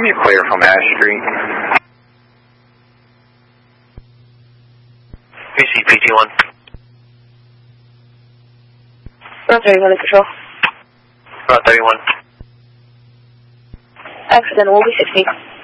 Give me a clear from Ash Street. PCPT1. 31 Patrol. 31. Accident will be 60.